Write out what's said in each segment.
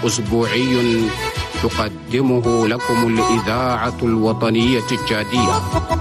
أسبوعي تقدمه لكم الإذاعة الوطنية التشادية.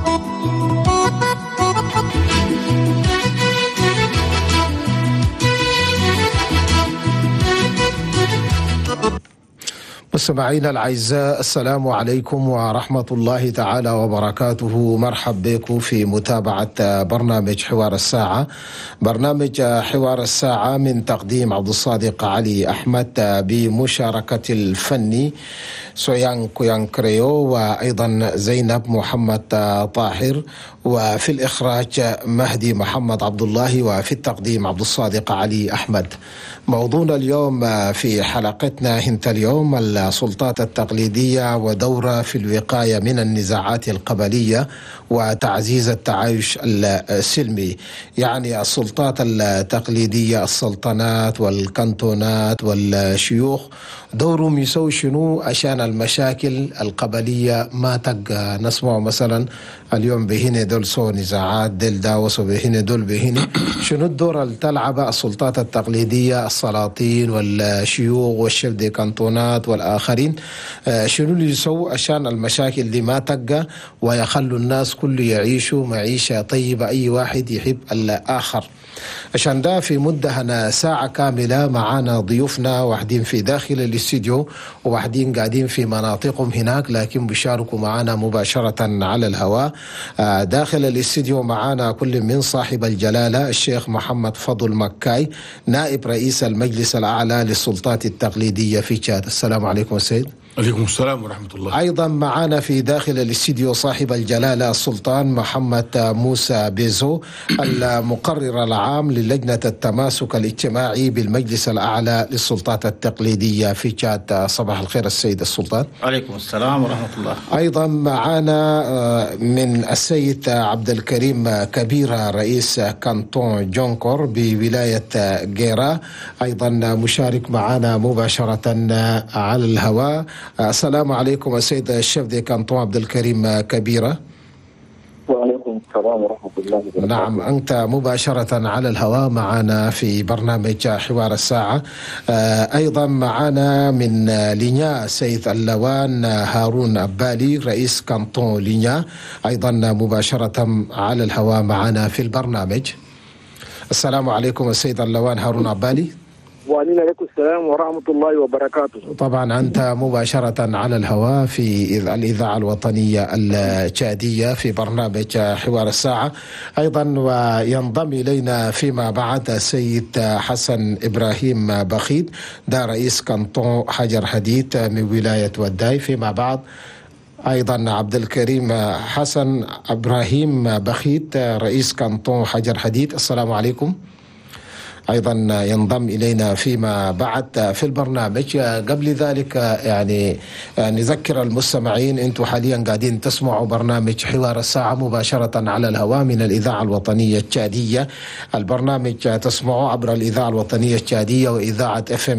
مستمعينا الأعزاء، السلام عليكم ورحمة الله تعالى وبركاته. مرحب بكم في متابعة برنامج حوار الساعة. برنامج حوار الساعة من تقديم عبد الصادق علي أحمد بمشاركة الفني سويان كويان كريو وأيضا زينب محمد طاهر، وفي الإخراج مهدي محمد عبد الله، وفي التقديم عبد الصادق علي أحمد. موضوعنا اليوم في حلقتنا انت اليوم السلطات التقليدية ودورها في الوقاية من النزاعات القبلية وتعزيز التعايش السلمي. يعني السلطات التقليدية، السلطنات والكنتونات والشيوخ، دورهم يسوي شنو عشان المشاكل القبلية ما تبقى. نسمع مثلا اليوم بهنا دول سو نزاعات، دول داوسوا بهنا دول بهنا. شنو الدور اللي تلعبها السلطات التقليدية، السلاطين والشيوخ والشيف دي كانتونات والآخرين؟ شنو اللي يسووا عشان المشاكل دي ما تبقى ويخلوا الناس كله يعيشوا معيشة طيبة، أي واحد يحب الآخر. عشان ده في مدة ساعة كاملة معانا ضيوفنا، واحدين في داخل الاستديو وواحدين قاعدين في مناطقهم هناك، لكن بيشاركوا معانا مباشرة على الهواء. داخل الاستديو معانا كل من صاحب الجلالة الشيخ محمد فضل مكاي، نائب رئيس المجلس الأعلى للسلطات التقليدية في تشاد. السلام عليكم السيد. عليكم السلام ورحمة الله. أيضا معنا في داخل الاستديو صاحب الجلالة السلطان محمد موسى بيزو، المقرر العام للجنة التماسك الاجتماعي بالمجلس الأعلى للسلطات التقليدية في تشاد. صباح الخير السيد السلطان. عليكم السلام ورحمة الله. أيضا معنا من السيد عبد الكريم كبيرة، رئيس كانتون جونكور بولاية جيرا، أيضا مشارك معنا مباشرة على الهواء. السلام عليكم السيد الشيف دي كانتون عبد الكريم كبيرة. وعليكم السلام ورحمة الله وبركاته. نعم، أنت مباشرة على الهواء معنا في برنامج حوار الساعة. أيضا معنا من لينيا السيد اللوان هارون أبالي، رئيس كانتون لينيا، أيضا مباشرة على الهواء معنا في البرنامج. السلام عليكم السيد اللوان هارون أبالي. وعليكم السلام ورحمة الله وبركاته. طبعا أنت مباشرة على الهواء في الإذاعة الوطنية التشادية في برنامج حوار الساعة. أيضا وينضم إلينا فيما بعد السيد حسن إبراهيم بخيت، ده رئيس كانتون حجر حديد من ولاية وداي. فيما بعد أيضا عبد الكريم حسن إبراهيم بخيت، رئيس كانتون حجر حديد. السلام عليكم. أيضا ينضم إلينا فيما بعد في البرنامج. قبل ذلك يعني نذكر المستمعين، أنتم حاليا قاعدين تسمعوا برنامج حوار الساعة مباشرة على الهواء من الإذاعة الوطنية التشادية. البرنامج تسمعوا عبر الإذاعة الوطنية التشادية وإذاعة FM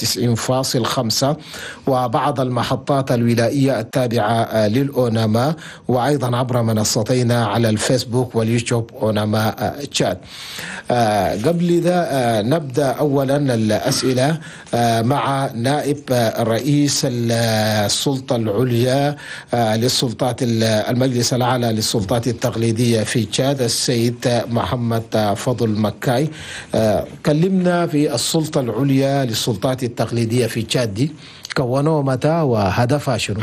92.5 وبعض المحطات الولائية التابعة للأوناما، وأيضا عبر منصتنا على الفيسبوك واليوتيوب أوناما تشاد. قبل ذا نبدأ أولا الأسئلة مع نائب رئيس السلطة العليا للسلطات المجلس الأعلى للسلطات التقليدية في تشاد السيد محمد فضل مكاي. كلمنا في السلطة العليا للسلطات التقليدية في تشاد دي، كونوها متى وهدفها شنو؟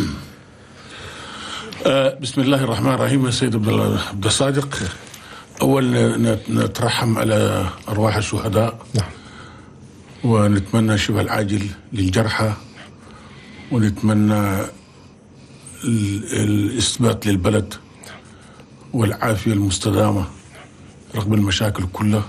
بسم الله الرحمن الرحيم. السيد عبد الصادق، أول نترحم على أرواح الشهداء. نعم. ونتمنى الشفاء العاجل للجرحى، ونتمنى الإثبات للبلد والعافية المستدامة رغم المشاكل كلها.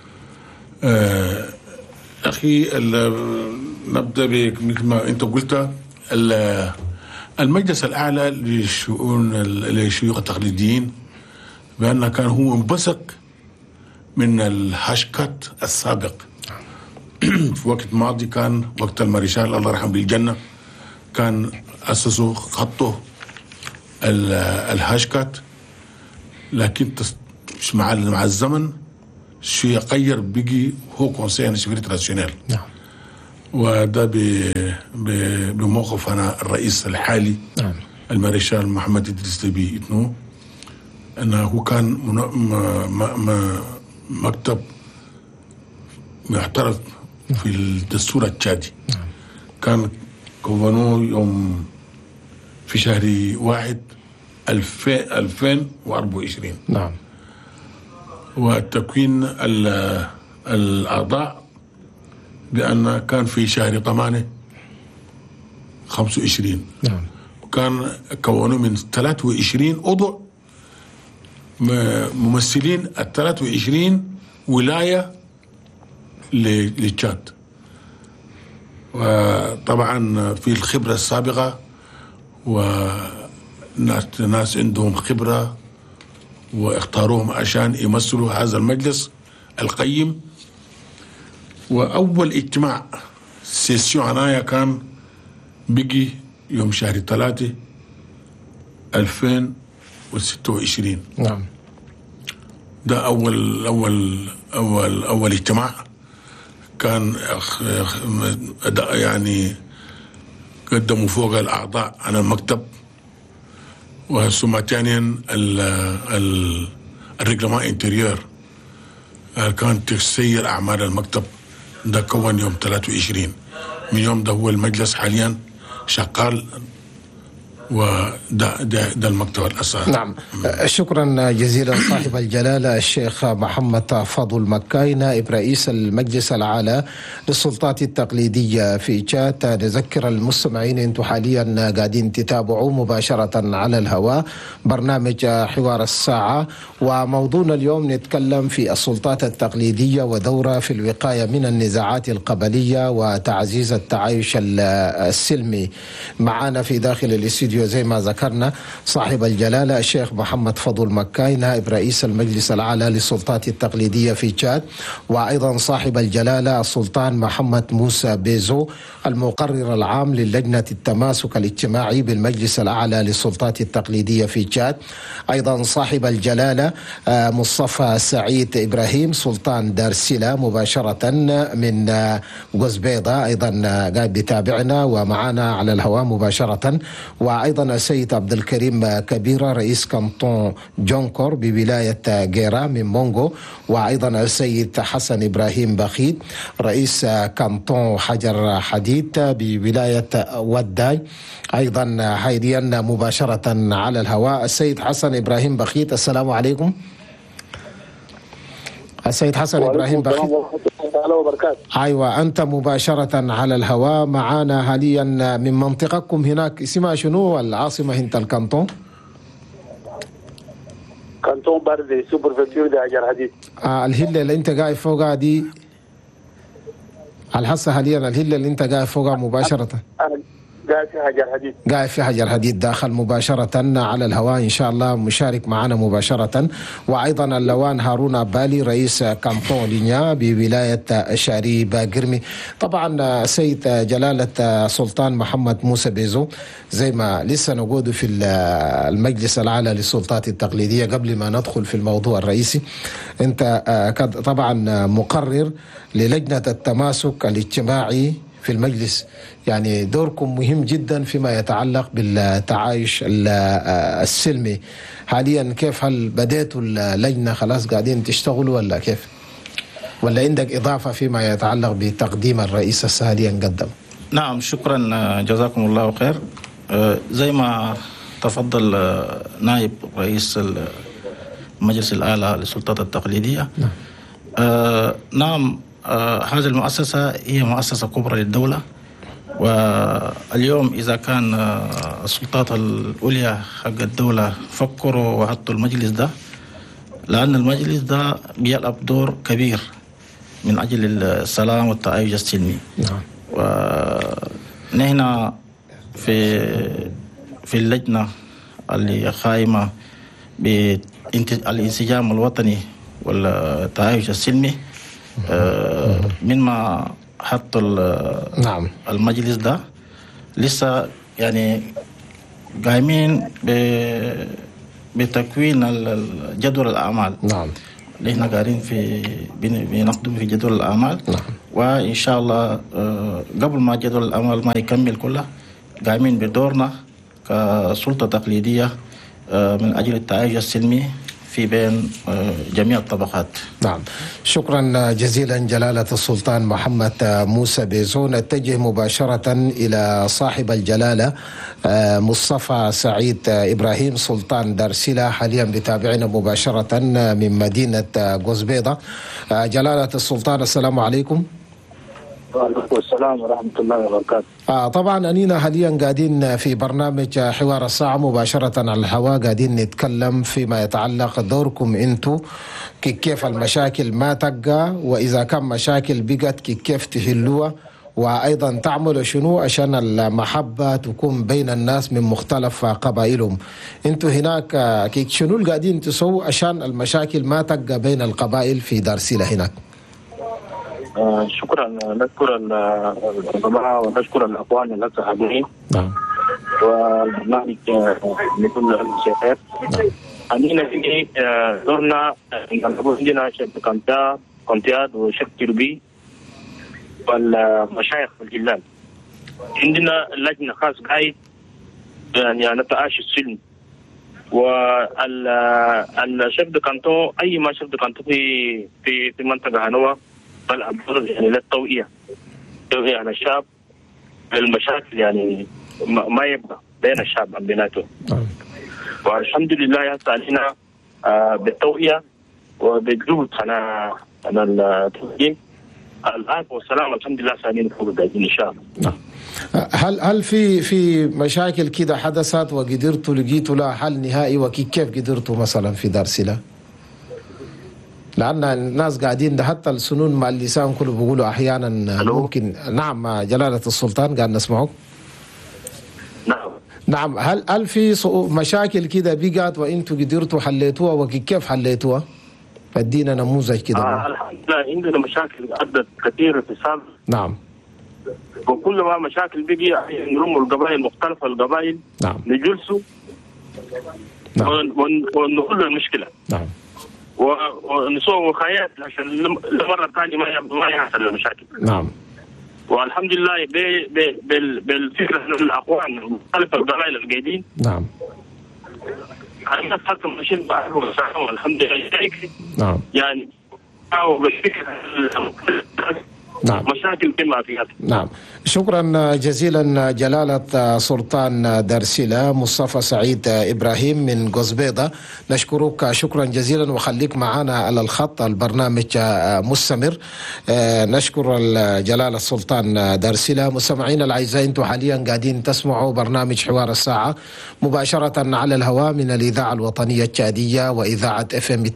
أخي، نبدأ مثل ما أنت قلت، المجلس الأعلى للشيوخ التقليديين بأنه كان هو انبثق من الهاشكات السابق. في وقت ماضي كان وقت المارشال الله يرحمه بالجنة، كان أسسوا خطوا الهاشكات، لكن مع الزمن شيء غير، بيجي هو كونسيل سيكوريتي ناسيونال. وده بموقف أنا الرئيس الحالي المارشال محمد إدريس ديبي إتنو، أنه كان مكتب معترف في الدستور التشادي. كان كونوه يوم في شهر 1 2024. نعم. وتكوين الأعضاء بأن كان في شهر 8 25. نعم. وكان كونوا من 23 عضو ممثلين 23 ولاية لتشاد. وطبعا في الخبرة السابقة وناس عندهم خبرة واختاروهم عشان يمثلوا هذا المجلس القيم. وأول اجتماع سيسيون عناية كان بيجي يوم شهر 3 2026. نعم. ده أول اجتماع كان يعني قدموا فوق الأعضاء عن المكتب، وثم ثانيا الريغلمان انتريور كان تسير أعمال المكتب. ده كون يوم 23. من يوم ده هو المجلس حاليا شغال، وده المكتب الأساسي. نعم. شكرا جزيلا صاحب الجلالة الشيخ محمد فضل مكاي، نائب رئيس المجلس الأعلى للسلطات التقليدية في تشاد. نذكر المستمعين أنتم حاليا قاعدين تتابعوا مباشرة على الهواء برنامج حوار الساعة، وموضوعنا اليوم نتكلم في السلطات التقليدية ودورها في الوقاية من النزاعات القبلية وتعزيز التعايش السلمي. معنا في داخل الاستوديو زي ما ذكرنا صاحب الجلالة الشيخ محمد فضل مكاي، نائب رئيس المجلس الأعلى للسلطات التقليدية في تشاد، وأيضا صاحب الجلالة السلطان محمد موسى بيزو المقرر العام للجنة التماسك الاجتماعي بالمجلس الأعلى للسلطات التقليدية في تشاد، أيضا صاحب الجلالة مصطفى سعيد إبراهيم سلطان دارسيلا مباشرة من قزبيضة، أيضا قاعد بيتابعنا ومعنا على الهواء مباشرة، وأيضا السيد عبد الكريم كبيرة رئيس كانطون جونكور بولاية غيرا من مونغو، وأيضا السيد حسن إبراهيم بخيت رئيس كانطون حجر حديد بولاية وداي، أيضا حاليا مباشرة على الهواء السيد حسن إبراهيم بخيت. السلام عليكم. السيد حسن إبراهيم بخيت. أيوة، أنت مباشرة على الهواء معنا حاليا من منطقتكم هناك، اسمها شنو العاصمة هنت الكانطون؟ كانطون باردي سوبرفكتور دي حجر حديد. الهلة اللي أنت قاعد فوقها دي الحصة حاليا، الهلة اللي أنت قاعد فوقها مباشرة؟ قاعد في حجر حديد. قاعد في حجر حديد داخل مباشرة على الهواء إن شاء الله، مشارك معنا مباشرة. وأيضا اللوان هارون أبالي رئيس كانطون لينيا بولاية شاري باقرمي. طبعا سيد جلالة سلطان محمد موسى بيزو، زي ما لسه نقول في المجلس الأعلى للسلطات التقليدية، قبل ما ندخل في الموضوع الرئيسي، أنت طبعا مقرر للجنة التماسك الاجتماعي في المجلس، يعني دوركم مهم جدا فيما يتعلق بالتعايش السلمي. حاليا كيف، هل بديتوا اللجنة خلاص قاعدين تشتغلوا ولا كيف؟ ولا عندك إضافة فيما يتعلق بتقديم الرئيس السهلي قدم؟ نعم، شكرا جزاكم الله خير. زي ما تفضل نائب رئيس المجلس الأعلى للسلطات التقليدية، نعم، هذه المؤسسة هي مؤسسة كبرى للدولة، واليوم إذا كان السلطات العليا حق الدولة فكروا وحطوا المجلس ده، لأن المجلس ده بيلعب دور كبير من أجل السلام والتعايش السلمي. ونحن في اللجنة اللي قائمة بالانسجام الوطني والتعايش السلمي، من ما حط نعم المجلس ده لسه يعني قايمين بتكوين جدول الأعمال. نعم، اللي احنا قاعدين بنقدم في جدول الأعمال. نعم. وإن شاء الله قبل ما جدول الأعمال ما يكمل كله قايمين بدورنا كسلطة تقليدية من أجل التعايش السلمي في بين جميع الطبقات. نعم، شكرا جزيلا جلالة السلطان محمد موسى بيزو. نتجه مباشرة إلى صاحب الجلالة مصطفى سعيد إبراهيم سلطان دارسلة، حاليا بتابعنا مباشرة من مدينة قزبيضة. جلالة السلطان السلام عليكم. وعليكم السلام ورحمة الله وبركاته. طبعا أنينا حاليا قاعدين في برنامج حوار الساعة مباشرة على الهواء، قاعدين نتكلم فيما يتعلق دوركم أنتو كيف المشاكل ما تقى، وإذا كان مشاكل بقت كيف تحلوها، وأيضا تعملوا شنو عشان المحبة تكون بين الناس من مختلف قبائلهم. أنتو هناك شنو اللي قاعدين تسووا عشان المشاكل ما تقى بين القبائل في دارسلة هناك؟ شكرا، نشكر الجماعة ونشكر الأخوان الذين حاضرين. نعم. والبرنامج لكل الشيخات. عندنا في دورنا عندنا شيخ كونتياد وشيخ كيربي والمشايخ في الهلال. عندنا لجنة خاص قاعد يعني نتعايش السلم. والشيخ كانتو أي ما شيخ كانتو في منطقة هنوة فالأمر يعني للتوعية على الشعب المشاكل يعني ما يبقى بين الشعب بيناتهم. والحمد لله يسعدنا بالتوعية وبالجهد على التوجيه الآن والسلام. الحمد لله سعيدين فوق القاعدين إن شاء الله. هل في مشاكل كده حدثت وقدرتوا لقيتوا لها حل نهائي، وكيف قدرتوا مثلا في دارسلة؟ لأن الناس قاعدين ده حتى السنون مع اللسان كله بيقولوا أحيانا ممكن. نعم جلالة السلطان قاعد نسمعك. نعم، هل في مشاكل كده بقت وانتوا قدرتوا حليتوها، وكيف حليتوها؟ ادينا نموذج كده. الحمد لله عندنا مشاكل عدت كثيرة في السابق. نعم. وكل ما مشاكل بقي نرموا القبائل مختلفة القبائل. نعم. نجلسوا. نعم. ونحل المشكلة. نعم. ونسوي وقايات عشان المرة الثانية ما يحصل المشاكل. نعم. والحمد لله بالفكرة الأخوان مختلف القبائل القاعدين. نعم. الناس حتى ماشيين بعضهم الحمد لله. نعم. يعني أو بالفكرة نعم. مشاكل كما فيها. نعم، شكرا جزيلا جلالة سلطان دارسلة مصطفى سعيد إبراهيم من قزبيضة. نشكرك شكرا جزيلا، وخليك معنا على الخط، البرنامج مستمر. نشكر جلالة سلطان دارسلة. مستمعينا الأعزاء، انتم حاليا قاعدين تسمعوا برنامج حوار الساعة مباشرة على الهواء من الإذاعة الوطنية التشادية وإذاعة FM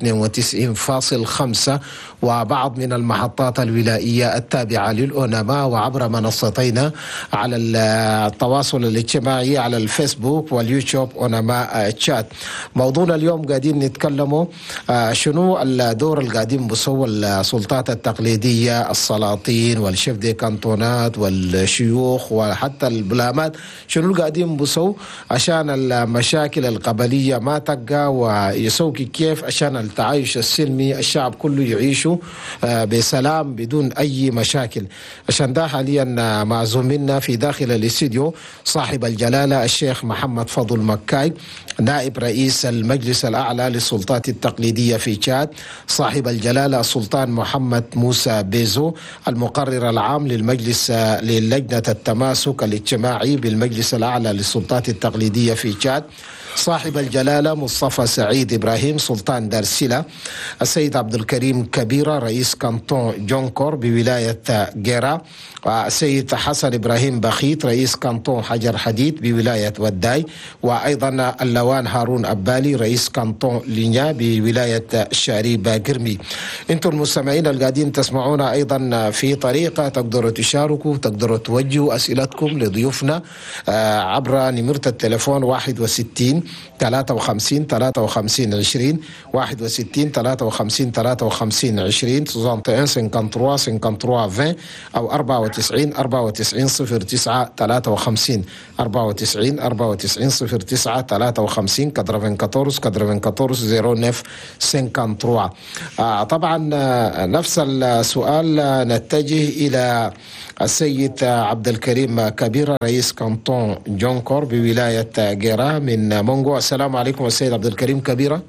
92.5 وبعض من المحطات الولائية التابعة للأونما، وعبر منصتين على التواصل الاجتماعي على الفيسبوك واليوتيوب أونما تشات. موضوعنا اليوم قاعدين نتكلموا شنو الدور اللي قاعدين بسووا السلطات التقليدية، السلاطين والشيف دي كانتونات والشيوخ وحتى البلامات، شنو اللي قاعدين بسووا عشان المشاكل القبلية ما تقع، ويسووا كيف عشان التعايش السلمي الشعب كله يعيشوا بسلام بدون أي مشاكل. عشان ده حاليا مع زميلنا في داخل الاستديو صاحب الجلالة الشيخ محمد فضل مكاي، نائب رئيس المجلس الأعلى للسلطات التقليدية في تشاد، صاحب الجلالة السلطان محمد موسى بيزو، المقرر العام للمجلس للجنة التماسك الاجتماعي بالمجلس الأعلى للسلطات التقليدية في تشاد، صاحب الجلالة مصطفى سعيد إبراهيم سلطان دارسلة، السيد عبد الكريم كبيرة رئيس كانتون جونكور بولاية جيرا، والسيد حسن إبراهيم بخيت رئيس كانتون حجر حديد بولاية وداي، وأيضا اللوان هارون أبالي رئيس كانتون لينيا بولاية شاريب قرمي. انتم المستمعين القاعدين تسمعونا أيضا في طريقة تقدروا تشاركوا، تقدروا توجهوا أسئلتكم لضيوفنا عبر نمرة التليفون 61 53 53 20 61 53 53 20 61 53 20 أو 94 94 09 53 94 94 09 53 94 94 09 53. طبعا نفس السؤال نتجه إلى السيد عبد الكريم كبيرة رئيس كانتون جونكور بولاية جيرا من مونغو. السلام عليكم السيد عبد الكريم كبيرة.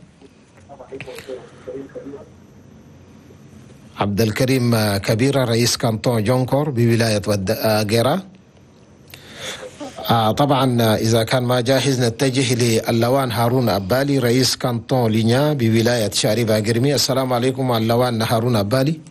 عبد الكريم كبيرة رئيس كانتون جونكور بولاية جيرا. طبعا إذا كان ما جاهز نتجه للوان هارون أبالي رئيس كانتون لينيا بولاية شاربة جرمي. السلام عليكم اللوان هارون أبالي.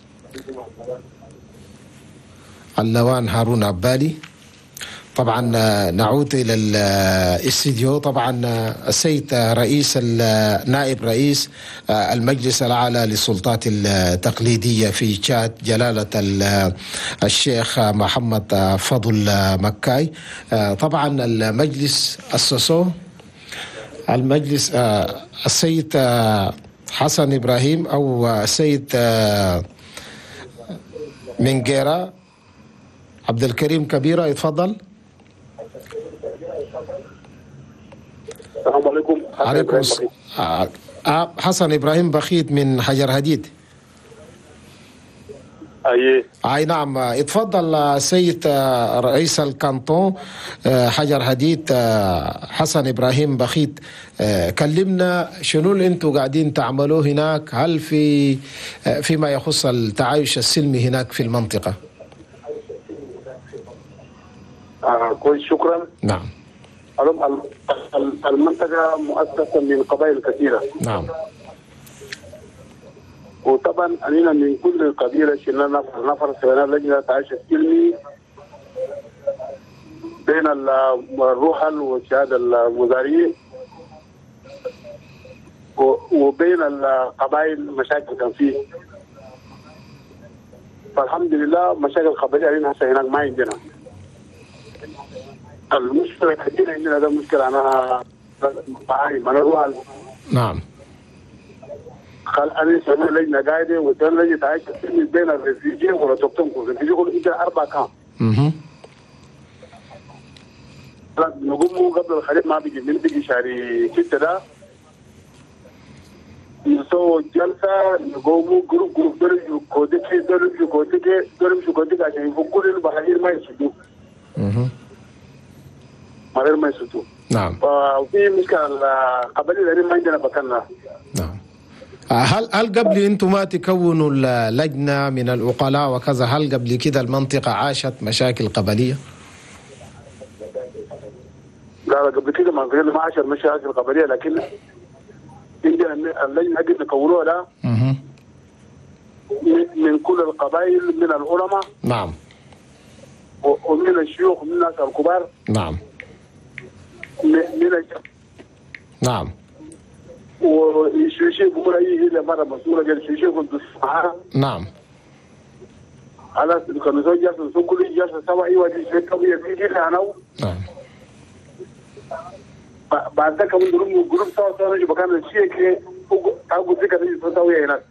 اللوان هارون أبالي. طبعا نعود إلى الاستديو. طبعا السيد رئيس نائب رئيس المجلس الأعلى للسلطات التقليدية في تشاد جلالة الشيخ محمد فضل مكاي. طبعا المجلس أسسوه المجلس السيد حسن إبراهيم أو السيد من جيرا. عبد الكريم كبيرة يتفضل. السلام عليكم. عليكم حسن إبراهيم بخيت من حجر هديد. أي نعم. يتفضل سيد رئيس الكانتون حجر هديد حسن إبراهيم بخيت. كلمنا شنو اللي انتوا قاعدين تعملوه هناك، هل فيما يخص التعايش السلمي هناك في المنطقة؟ كويس شكرا. نعم. المنطقة مؤسسة من قبائل كثيرة. نعم. وطبعا أننا من كل قبيلة شلنا نفر سوينا لجنة تعايش السلمي بين الرحل والشهادة المزارية وبين القبائل مشاكل كان فيه. فالحمد لله مشاكل قبلية هسه هناك ما عندنا. المشكلة الكبيرة عندنا ده مشكلة أنا من الرحل. نعم. أنا سوينا لجنة قاعدة وسوينا لجنة تعايش السلمي بين الريفيجي والأوتوكتون. الريفيجي يقول إنت 4 كام. نقوم قبل الخريف ما بيجي من بيجي شهر 6 ده نسوي جلسة نقوموا جروب درجوا كودك عشان يفكوا البحرين ما يسدوا. مرير ما يسدوا. نعم. وفي مشكلة قبلي لأن ما عندنا بكنا. نعم. هل قبل انتم ما تكونوا اللجنة من العقلاء وكذا، هل قبل كده المنطقة عاشت مشاكل قبلية؟ لا قبل كده ما عاشت مشاكل قبلية، لكن عندنا اللجنة قد نكونوها لا من كل القبائل من العلماء. نعم. ومن الشيوخ ومن الناس الكبار. نعم. نعم. والشيوخ بقول هي مرة مسؤولة جل الشيوخ والدسمة. نعم. على كانوا زوج جالس كل جالس سوا أيوة دي شيء طبيعي في أنا. نعم. بعد ذلك من جروب سوا نجيب كان الشيء كي أقول ذكر نجيب سوا هناك.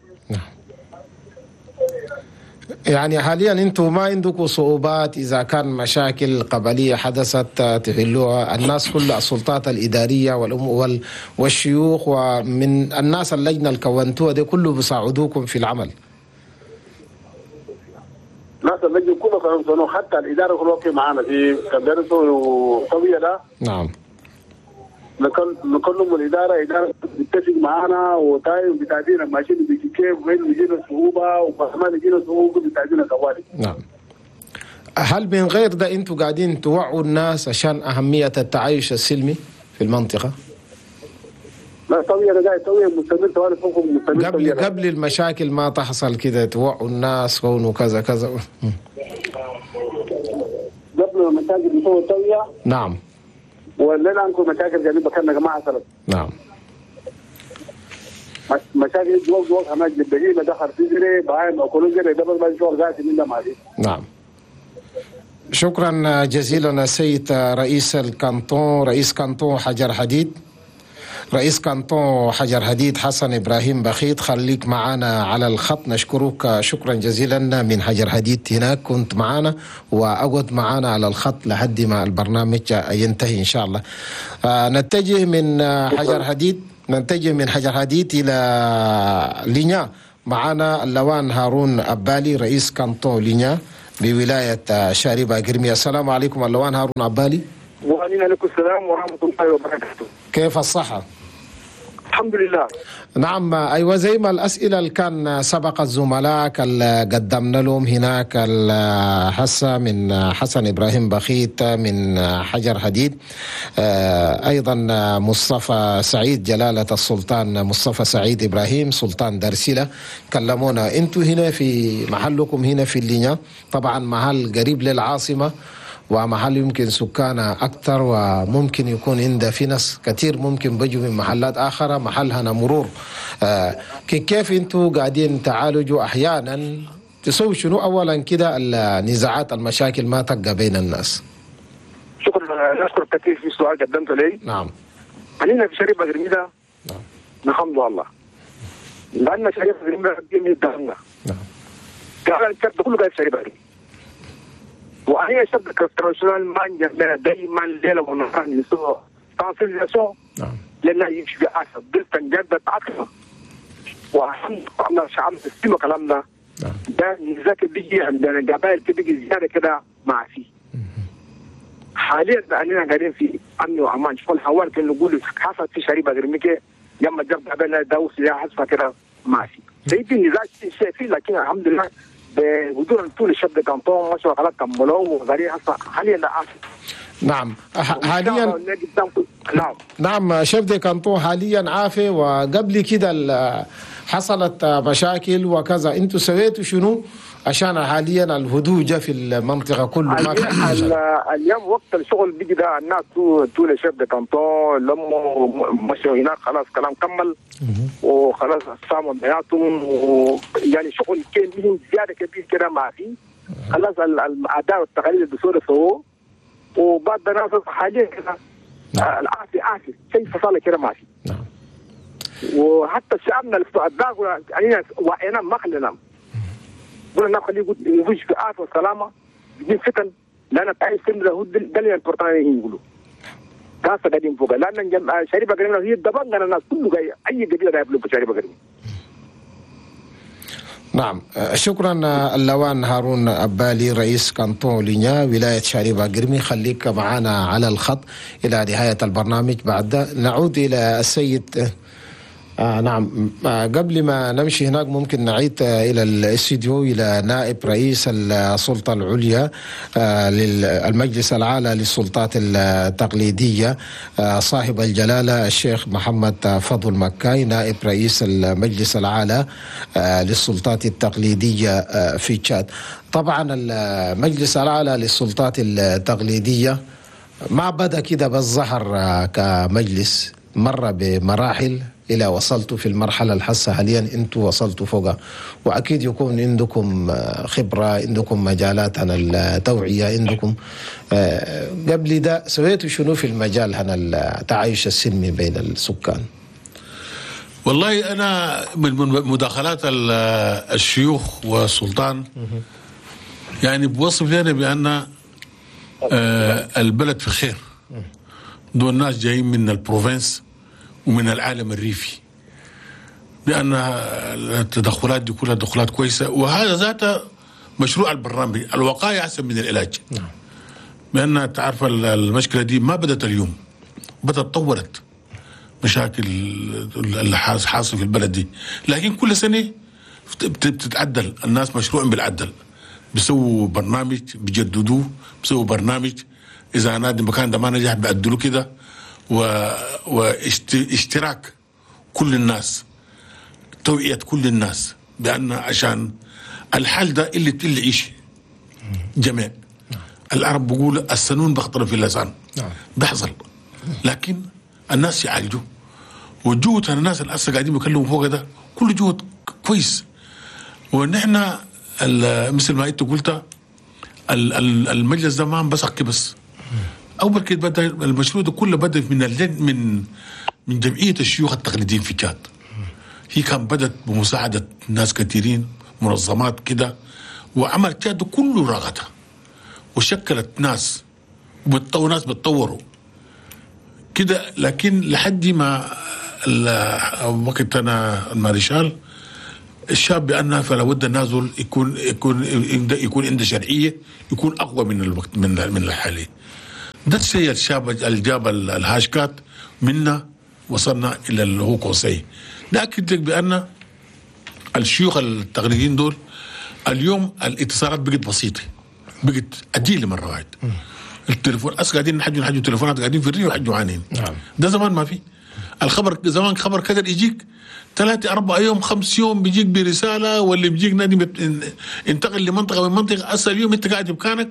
يعني حاليا انتم ما عندكم صعوبات اذا كان مشاكل قبليه حدثت تحلوها؟ الناس كلها السلطات الاداريه والشيوخ ومن الناس اللجنه اللي كونتوها دي كله بيساعدوكم في العمل؟ ناس اللجنه كلها كانوا حتى الاداره كلها معانا في كان درسوا طويله ده. نعم. نكلم الاداره بتتفق معانا وتايم بتعدينا ماشيين كيف وين بيجينا صعوبه وكمان يجينا صعوبه بتعدينا كوارث. نعم. هل من غير ده انتم قاعدين توعوا الناس عشان اهميه التعايش السلمي في المنطقه؟ لا طبيعي ده طبيعي مستمر طوال فوقهم مستمر قبل المشاكل ما تحصل كده توعوا الناس كونوا كذا كذا. قبل المشاكل بتسوي طويله. نعم. ولا عندكم مشاكل جانبيه كنا جماعه حصلت. نعم. مشاكل جوز هناك جبهيه دخل في جري بعين وكل جري ده بس شغل قاعد من ده معي. نعم. شكرا جزيلا السيد رئيس الكانتون رئيس كانتون حجر حديد. رئيس كانتون حجر هديد حسن إبراهيم بخيت، خليك معنا على الخط. نشكرك شكرا جزيلا من حجر هديد هناك، كنت معنا وأقعد معنا على الخط لحد ما البرنامج ينتهي إن شاء الله. نتجه من حجر هديد إلى لينيا. معنا اللوان هارون أبالي رئيس كانتون لينيا بولاية شاربة قرمية. السلام عليكم اللوان هارون أبالي. وعليكم السلام ورحمة الله وبركاته. كيف الصحة؟ الحمد لله. نعم أيوة، زي ما الأسئلة اللي كان سبق الزملاء اللي قدمنا لهم هناك هسه من حسن إبراهيم بخيت من حجر هديد، أيضا مصطفى سعيد جلالة السلطان مصطفى سعيد إبراهيم سلطان درسلة كلمونا. أنتوا هنا في محلكم هنا في اللينيا، طبعا محل قريب للعاصمة ومحل يمكن سكانه أكثر، وممكن يكون عنده في ناس كثير ممكن بيجوا من محلات آخرة محلها مرور. كيف أنتوا قاعدين تعالجوا أحيانا تسوي شنو أولا كده النزاعات المشاكل ما تبقى بين الناس؟ شكرا، نشكر كثير في سؤال قدمته لي. نعم. علينا في شريبة قرميدة الحمد لله، لأن شريبة قرميدة قرميدة دهنا. نعم. كان الكرد كله قاعد شريبة قرميدة، وهي شبكة كونتراسيونال ما دائما ليلة ونهار يسوى ترانسليزاسيون لأنها يمشي في أسف دلتا جادة عقلة. والحمد لله شعب السيما كلامنا ده نزاك بيجي عندنا قبائل بيجي زيادة كده ما في. حاليا أننا قاعدين في أمن وأمان. شوف الحوار كان نقول حصل في شريبة غرميكي لما جاب قبائلنا داوس يا حسفة كده ما في. سيدي النزاع شيء فيه، لكن الحمد لله بوجود طول الشاب كانتون ما شاء الله كملوا وغيري هسه حاليا لا. نعم حاليا نعم شيف دي كانتون حاليا عافي، وقبل كده حصلت مشاكل وكذا، انتوا سويتوا شنو عشان حاليا الهدوء جاء في المنطقه كله؟ ما في اليوم وقت الشغل بيجي ده الناس طول الشيف دي كانتون لما مشوا هناك خلاص كلام كمل وخلاص ساموا بيناتهم، ويعني شغل كان لهم زياده كبير كده ما في. خلاص الاداء والتقاليد بصوره سووه، وبعد الناس حاليا كده العافيه شيء فصل كده ما في. نعم. وحتى شعبنا الاداء علينا وعينا ما خلينا قلنا نخليه يفوز في عافيه وسلامه بدون فتن، لان تعيش سن له ده اللي امبورتان يقولوا كاسه قاعدين فوق، لان شريبه قريبه هي دبان الناس كله جاي اي قبيله جايه في شريبه قريبه. نعم شكرا اللوان هارون أبالي رئيس كانتون لينيا ولاية شاربة قرمي. خليك معنا على الخط إلى نهاية البرنامج. بعد نعود إلى السيد نعم قبل ما نمشي هناك ممكن نعيد إلى الاستديو إلى نائب رئيس السلطة العليا للمجلس الأعلى للسلطات التقليدية صاحب الجلالة الشيخ محمد فضل مكاي نائب رئيس المجلس الأعلى للسلطات التقليدية في تشاد. طبعا المجلس الأعلى للسلطات التقليدية ما بدأ كده بالظهر كمجلس، مر بمراحل إلى وصلتوا في المرحلة الحاسة حاليا أنتوا وصلتوا فوقها، وأكيد يكون عندكم خبرة، عندكم مجالات عن التوعية، عندكم قبل ده سويتوا شنو في المجال عن التعايش السلمي بين السكان؟ والله أنا من مداخلات الشيوخ والسلطان يعني بوصف لنا بأن البلد في خير، دول الناس جايين من البروفنس ومن العالم الريفي، بأن التدخلات دي كلها تدخلات كويسة، وهذا ذاته مشروع البرنامج. الوقاية أحسن من العلاج. بأن تعرف المشكلة دي ما بدأت اليوم، بدأت طورت مشاكل اللي حاصل في البلد دي، لكن كل سنة بتتعدل. الناس مشروع بالعدل، بيسووا برنامج بيجددوه، بيسووا برنامج إذا نادي المكان ده ما نجح بيعدلوا كده، واشتراك كل الناس، توعية كل الناس بأن عشان الحل ده اللي يعيش جميع. العرب بيقول السنون بخطر في اللسان، بيحصل، لكن الناس يعالجوا. وجهد الناس الأسا قاعدين بيكلموا فوق ده كل جهد كويس. ونحن مثل ما انت قلت المجلس ده ما انبثق بس، أول كده بدأ المشروع ده كله بدأ من جمعية الشيوخ التقليديين في تشاد. هي كان بدأت بمساعدة ناس كثيرين، منظمات كده، وعمل تشاد كله رغدها وشكلت ناس وناس بتطوروا كده. لكن لحد ما وقت أنا المارشال الشاب بأنها فلا بد النازل يكون عنده شرعية، يكون أقوى من الوقت من الحالي. ده الشيء الشاب اللي جاب الهاشكات منا وصلنا إلى اللي هو كونسي. ده أكد لك بأن الشيوخ التقليديين دول اليوم الاتصالات بقت بسيطة، بقت أديلة مرة واحدة. التليفون قاعدين نحجوا تليفونات، قاعدين في الريو وحجوا عنين. ده زمان ما في الخبر، زمان خبر كذا يجيك 3 4 يوم 5 يوم بيجيك برسالة، واللي بيجيك نادي انتقل لمنطقة من منطقة. أسا اليوم أنت قاعد بمكانك،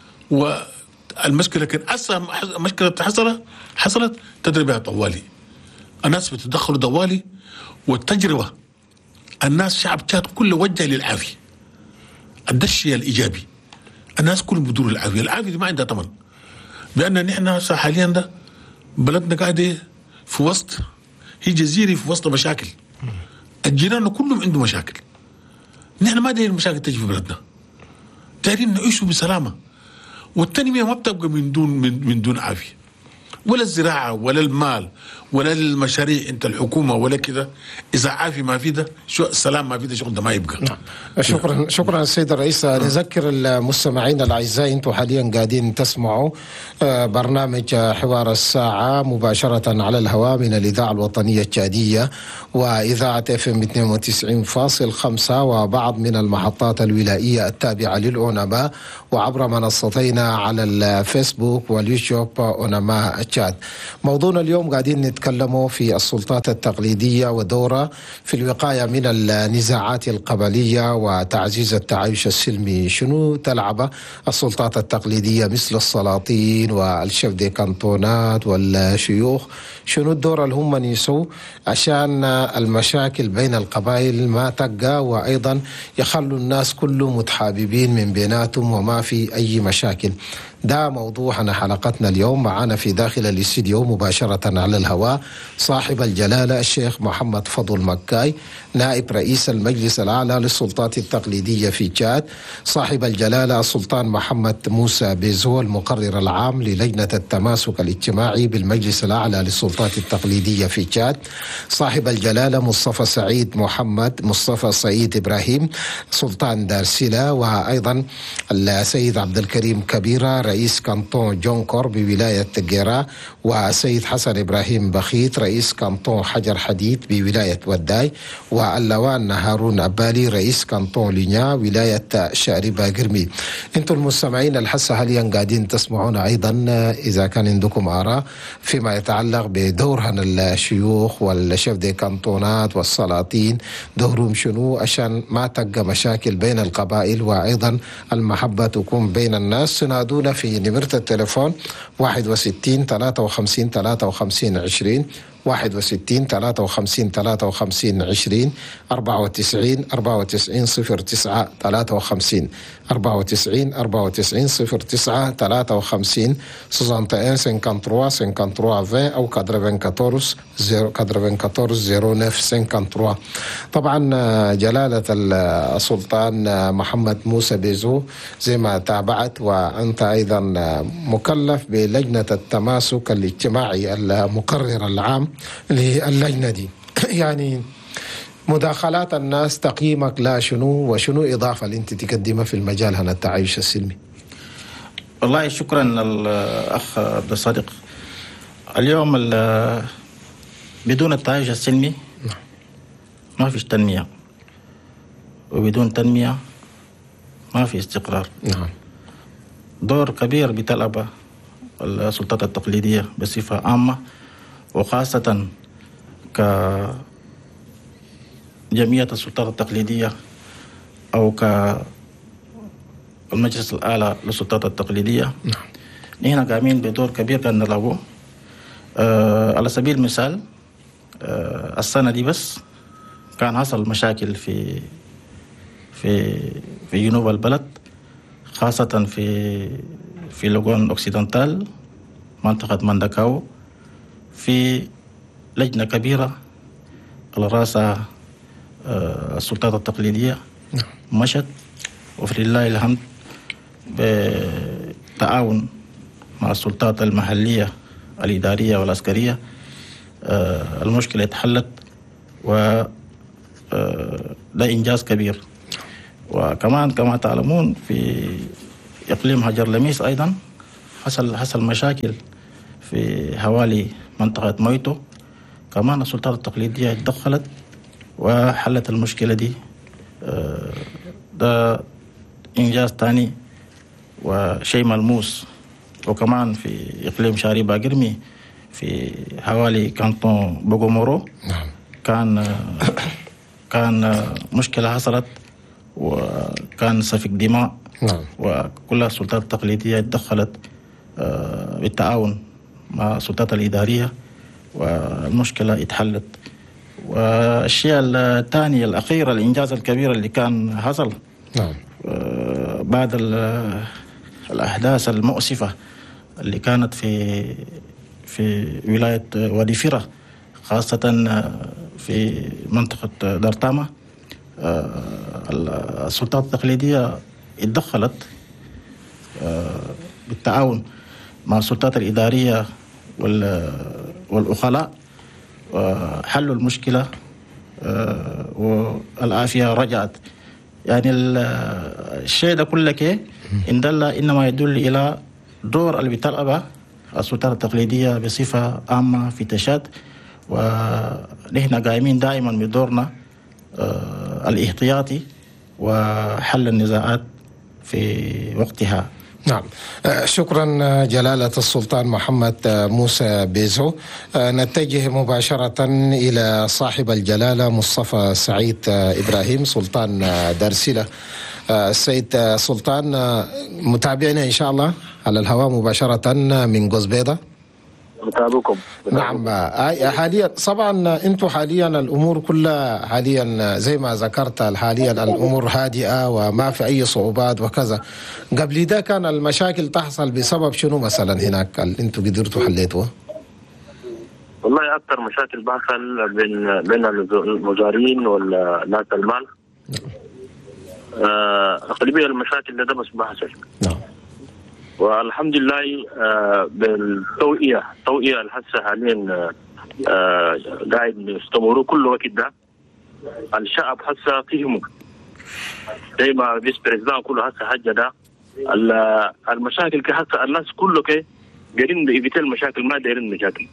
والمشكلة كان أسا مشكلة حصلت تدري بها طوالي، الناس بتدخلوا طوالي، والتجربة الناس شعب تشاد كله وجه للعافية. الدشي الإيجابي الناس كلهم بدور العافية دي ما عندها ثمن، بأن نحن حاليا ده بلدنا قاعدة في وسط، هي جزيرة في وسط مشاكل، الجيران كلهم عنده مشاكل. نحن ما دايرين المشاكل تجي في بلدنا، دايرين نعيشوا بسلامة، والتنمية ما بتبقى من دون عافية، ولا الزراعة ولا المال ولا المشاريع انت الحكومة ولا كده. إذا عافي ما في ده، شو السلام ما في ده، شغل ده ما يبقى. شكرا السيد الرئيس. نذكر المستمعين الأعزاء أنتم حاليا قاعدين تسمعوا برنامج حوار الساعة مباشرة على الهواء من الإذاعة الوطنية التشادية وإذاعة FM 92.5 وبعض من المحطات الولائية التابعة للأونما، وعبر منصتينا على الفيسبوك واليوتيوب أونما تشاد. موضوعنا اليوم قاعدين نتكلموا في السلطات التقليدية ودورها في الوقاية من النزاعات القبلية وتعزيز التعايش السلمي. شنو تلعب السلطات التقليدية مثل السلاطين والشيف دي كانتونات والشيوخ؟ شنو الدور اللي هم يسووا عشان المشاكل بين القبائل ما تقى، وأيضا يخلوا الناس كلهم متحاببين من بيناتهم وما في أي مشاكل؟ ده موضوعنا حلقتنا اليوم. معنا في داخل الاستديو مباشرة على الهواء صاحب الجلالة الشيخ محمد فضل مكاي، نائب رئيس المجلس الأعلى للسلطات التقليدية في تشاد، صاحب الجلالة السلطان محمد موسى بيزو المقرر العام للجنة التماسك الاجتماعي بالمجلس الأعلى للسلطات التقليدية في تشاد، صاحب الجلالة مصطفى سعيد إبراهيم سلطان دارسلة، وأيضا السيد عبد الكريم كبيرة رئيس كانتون جونكور بولاية تجيرا، وسيد حسن إبراهيم بخيت رئيس كانتون حجر حديد بولاية وداي، واللوان هارون أبالي رئيس كانتون لينيا ولاية شاربة قرمي. انتم المستمعين الحسة حاليا قاعدين تسمعون أيضا إذا كان عندكم آراء فيما يتعلق بدورهن الشيوخ والشيف دي كانتونات والسلاطين، دورهم شنو عشان ما تبقى مشاكل بين القبائل، وأيضا المحبة تكون بين الناس. تنادونا في نمرة التليفون 61 53 53 20 61 53 53 20 94 94 09 53 94 94 09 53 61 53 53 20 أو 94 09 53. طبعا جلالة السلطان محمد موسى بيزو زي ما تابعت، وأنت أيضا مكلف بلجنة التماسك الاجتماعي المقرر العام للجنة دي. يعني مداخلات الناس تقييمك لا شنو، وشنو إضافة اللي أنت تقدمها في المجال هنا التعايش السلمي؟ والله شكرا الأخ عبد الصادق. اليوم بدون التعايش السلمي ما فيش تنمية، وبدون تنمية ما في استقرار. نعم. دور كبير بتلعبه السلطات التقليدية بصفة عامة، وخاصة كجمعية السلطات التقليدية أو كالمجلس الأعلى للسلطات التقليدية. نحن قايمين بدور كبير كان نلعبه. على سبيل المثال السنة دي بس كان حصل مشاكل في جنوب البلد، خاصة في لوغون أوكسيدنتال منطقة مندكاو في لجنة كبيرة على رأسها السلطات التقليدية مشت، وفي لله الحمد بالتعاون مع السلطات المحلية الإدارية والعسكرية المشكلة اتحلت، وده إنجاز كبير. وكمان كما تعلمون في إقليم هجر لميس أيضا حصل مشاكل في حوالي منطقة مويتو، كمان السلطات التقليدية اتدخلت وحلت المشكلة دي. ده إنجاز تاني وشيء ملموس. وكمان في إقليم شاري باقرمي في حوالي كانتون بوغومورو كان مشكلة حصلت وكان سفك دماء، وكل السلطات التقليدية اتدخلت بالتعاون مع السلطات الإدارية والمشكلة اتحلت. والشيء الثاني الأخير الإنجاز الكبير اللي كان حصل بعد الأحداث المؤسفة اللي كانت في ولاية وادي فيرة، خاصة في منطقة دارتاما، السلطات التقليدية اتدخلت بالتعاون مع السلطات الإدارية والأخلاء، حلوا المشكلة والعافية رجعت. يعني الشيء ده كله إن دل إنما يدل إلى دور اللي بتلعبه السلطات التقليدية بصفة عامة في تشاد، ونحن قائمين دائما بدورنا الاحتياطي وحل النزاعات في وقتها. نعم، شكرا جلالة السلطان محمد موسى بيزو. نتجه مباشرة إلى صاحب الجلالة مصطفى سعيد إبراهيم سلطان دارسلة. السيد سلطان، متابعنا إن شاء الله على الهواء مباشرة من قزبيدة. متابعكم. نعم، حاليا طبعا انتم حاليا الامور كلها حاليا زي ما ذكرت، حاليا الامور هادئه وما في اي صعوبات وكذا. قبل ده كان المشاكل تحصل بسبب شنو مثلا هناك انتم قدرتوا حليتوها؟ والله اكثر مشاكل بحصل بين المزارعين والناس المال. اغلبيه المشاكل ده بس بحصل. نعم. والحمد لله بالتوعية الحسة حاليا قاعد يستمروا كل وقت ده. الشعب حسة فهموا زي ما فيس بريزدان كله حسة حاجة ده. المشاكل كحسة الناس كله قاعدين يبتل المشاكل، ما دايرين مشاكل.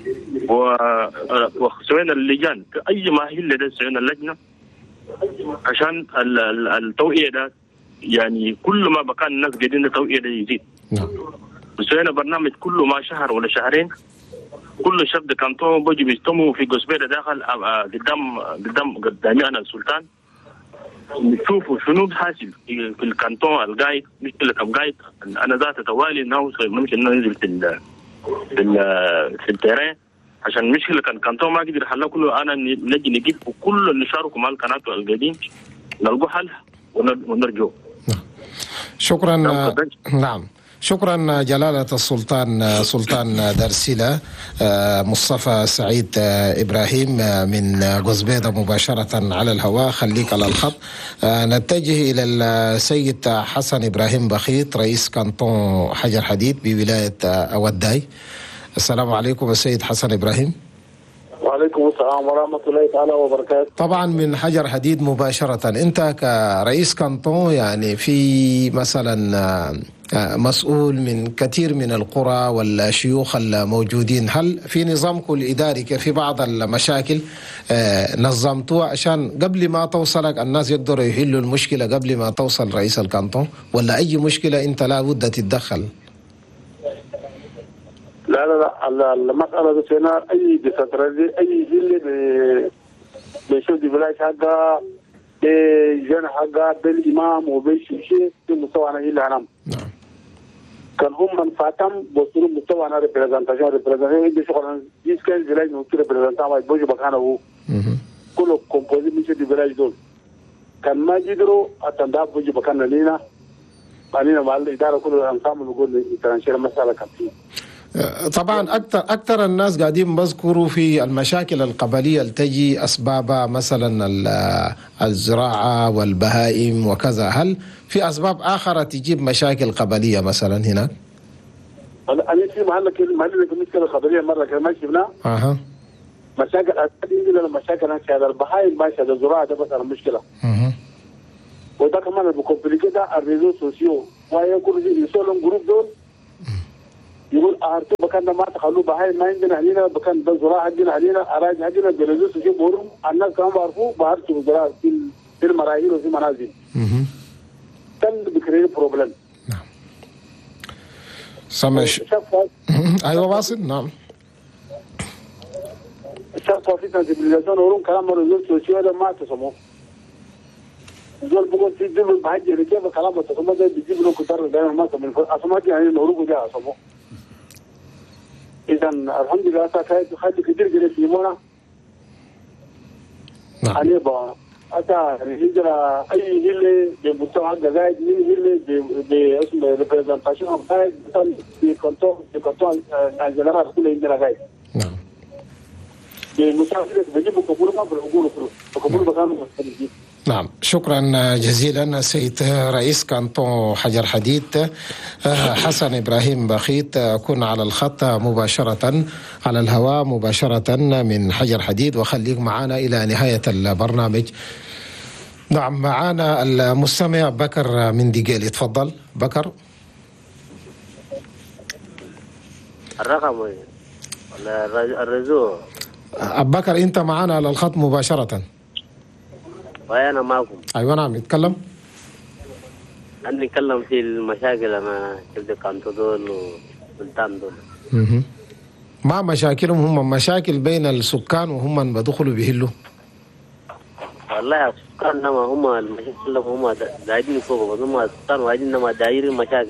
وسوينا اللجان أي ما هي اللي ده سوينا اللجنة عشان التوعية ده، يعني كل ما بكان الناس قاعدين التوعية ده يزيد. نعم. وسوينا برنامج كل ما شهر ولا شهرين كل شاب كانتون بيجي بيستموا في قصبيرة داخل قدامي أنا السلطان، نشوفوا شنو حاصل في الكانتون القايد، مشكلة كم قايد. أنا ذات توالي ممكن ننزل في التيران عشان مشكلة كانتون ما قدر حلها كله. أنا نجي نجيب وكل اللي شاركوا مع القناة القاعدين نلقوا حل ونرجو. شكرا. نعم، شكرا جلالة السلطان سلطان دارسلة مصطفى سعيد إبراهيم من قزبيدة مباشرة على الهواء. خليك على الخط. نتجه إلى السيد حسن إبراهيم بخيت رئيس كانتون حجر حديد بولاية أوداي. السلام عليكم السيد حسن إبراهيم. وعليكم السلام ورحمة الله تعالى وبركاته. طبعا من حجر حديد مباشرة، أنت كرئيس كانتون يعني في مثلا مسؤول من كثير من القرى والشيوخ الموجودين، هل في نظامكم الإداري في بعض المشاكل نظمتوها عشان قبل ما توصلك الناس يقدروا يحلوا المشكلة قبل ما توصل رئيس الكانتون، ولا أي مشكلة أنت لا بد تتدخل؟ لا المسألة دي هنا أي ديسنتراليزي أي جيل بيشوف دي بلاش حقا بجن حقا بالإمام وبالشيشي في مستوى أنا إلا أنا. نعم. كان هم من فاتم بوصلوا مستوى أنا ريبريزنتاشن دي شغلان جيس كان بلاش نوتي ريبريزنتان وايد بوجو بكانه هو كله كومبوزي ميشي دي بلاش دول كان ما جدروا أتنداب بوجو بكانه لينا أنينا مع الإدارة كله أنصام نقول ترانشير مسألة كثير. طبعا اكثر الناس قاعدين بذكروا في المشاكل القبليه اللي تجي اسبابها مثلا الزراعه والبهائم وكذا. هل في اسباب اخرى تجيب مشاكل قبليه مثلا هناك؟ انا في محلك المشكله القبليه مره كمان شفناها. مشاكل عندنا مشاكل هذا البهائم ماشي، هذا الزراعه ده بس المشكله. وده كمان بكومبليكيت الريزو سوسيو ويكون يسولون جروب دول يقول أهرتوا بكان ما تخلوا بهاي ما عندنا هنا بكان ده زراعة عندنا هنا أراضي عندنا بنزول سوسيو بورم الناس كمان بعرفوا بهرتوا زراعة في المراحل وفي منازل. كان بكرير بروبلم. نعم. سمش. أيوة واصل. نعم. شافوا في سنسيبيليزاسيون ورون كلام الريزو سوسيو هذا ما تسموه. زول بقول في دول بحاجة كيف كلام تسموه ده بيجيب له كتار دائما ما تسمون أسماء يعني نهروب جاء أسموه. إذا الحمد لله خد كتير جري في مونا. نعم. أنا با أتا الهجرة أي هيلة بمستوى الجزائر هيلة باسم representation of guide بكونتون الجنرال كله عندنا guide. نعم. بمستوى بيجيبوا قبول ما بيقولوا قبول بكانوا مستفيدين. نعم، شكرا جزيلا سيد رئيس كانتون حجر حديد حسن إبراهيم بخيت. كن على الخط مباشرة على الهواء مباشرة من حجر حديد، وخليك معنا إلى نهاية البرنامج. نعم، معنا المستمع بكر من ديجيل. تفضل بكر. الرقم ولا الرزو؟ بكر أنت معنا على الخط مباشرة. وأنا معكم. أيوة نعم، اتكلم. أنا نتكلم في المشاكل مع شبه كانتو دول وسلطان دول. ما مشاكلهم هم مشاكل بين السكان وهم بدخلوا بيهلوا. والله السكان نما هم المشاكل هم قاعدين فوق، بس هم السكان قاعدين نما دايرين مشاكل.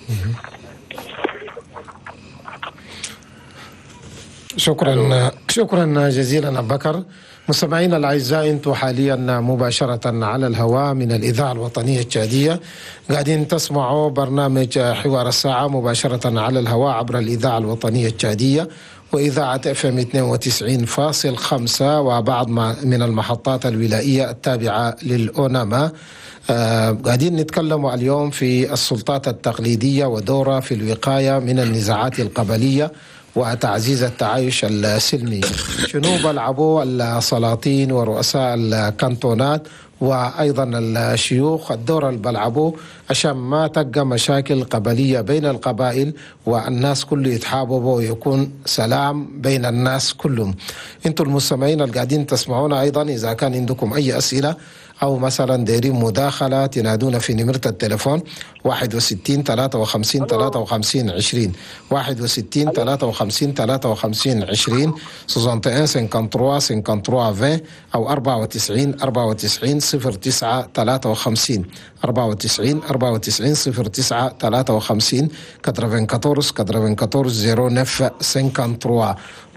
شكرا جزيلا بكر. مستمعينا الأعزاء، انتم حاليا مباشرة على الهواء من الإذاعة الوطنية التشادية، قاعدين تسمعوا برنامج حوار الساعة مباشرة على الهواء عبر الإذاعة الوطنية التشادية وإذاعة FM 92.5 وبعض من المحطات الولائية التابعة للأوناما. قاعدين نتكلم اليوم في السلطات التقليدية ودورها في الوقاية من النزاعات القبلية وتعزيز التعايش السلمي. شنو بلعبوا السلاطين ورؤساء الكانتونات وأيضا الشيوخ الدور اللي بلعبوه عشان ما تبقى مشاكل قبلية بين القبائل والناس كله يتحاببوا ويكون سلام بين الناس كلهم. انتم المستمعين اللي قاعدين تسمعونا أيضا إذا كان عندكم أي أسئلة أو مثلا دايرين مداخلة تنادونا في نمرة التليفون 61 53 53 20 61 53 53 20 61 53 53 20 أو 94 94 09 53 94 94 09 53 94 94 09 53.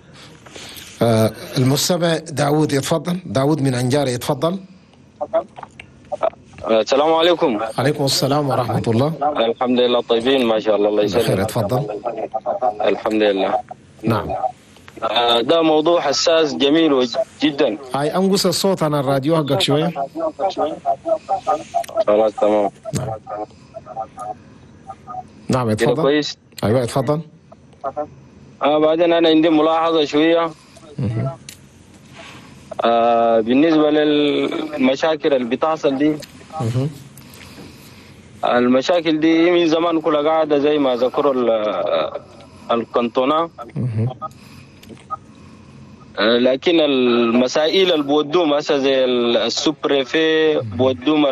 المستمع داود يتفضل. داود من أنجاري يتفضل. السلام عليكم. عليكم السلام ورحمة الله. الحمد لله طيبين ما شاء الله. الله يسلمك. بخير. اتفضل. الحمد لله. نعم. ده موضوع حساس جميل جدا. هاي أنقص الصوت عن الراديو حقك شوية. خلاص تمام. نعم اتفضل. كويس. أيوة اتفضل. بعدين أنا عندي ملاحظة شوية. بالنسبة للمشاكل اللي بتحصل دي، المشاكل دي من زمان كلها قاعدة زي ما ذكروا الكانتونا، لكن المسائل اللي بودوم هسه زي السوبريفي بودوم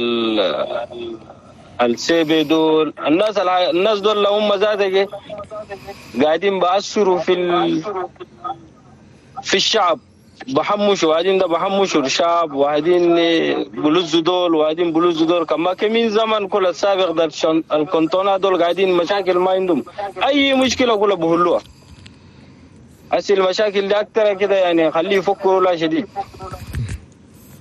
السيبي دول، الناس دول هم ذاتهم قاعدين بأثروا في الشعب، بحمشوا وقاعدين ده بحمشوا الشعب وقاعدين بلوزوا دول وقاعدين بلوزوا دول. كما كمين زمن كل السابق ده الكانتونا دول قاعدين مشاكل ما عندهم أي مشكلة كلها بهلوها. أصل المشاكل دي أكتر كده يعني خليه يفكروا لا شديد.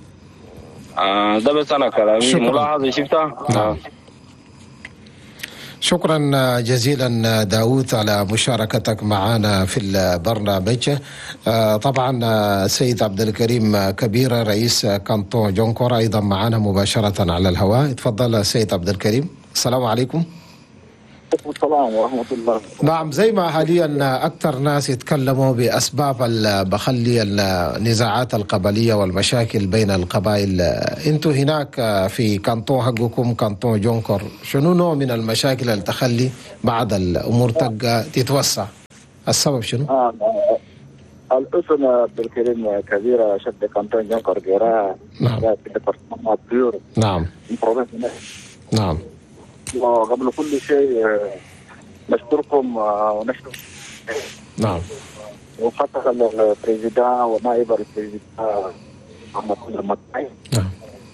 ده بس أنا كلامي ملاحظة شفتها. شكرا جزيلا داود على مشاركتك معنا في البرنامج. طبعا سيد عبد الكريم كبيرة رئيس كانتون جونكور أيضا معنا مباشرة على الهواء. تفضل سيد عبد الكريم. السلام عليكم. السلام ورحمة الله. نعم، زي ما حاليا أكثر ناس يتكلموا بأسباب بخلي النزاعات القبلية والمشاكل بين القبائل، أنتوا هناك في كانتون حقكم كانتون جونكور شنو نوع من المشاكل اللي تخلي بعد الأمور تتوسع؟ السبب شنو؟ الاسم عبد الكريم كبيرة شد كانتون جونكور جيرا. نعم. في ديبارتمان بيور. نعم. نعم. وقبل كل شيء نشكركم ونشكر. نعم. وخاصة البريزيدان ونائب البريزيدان محمد المكاي. نعم.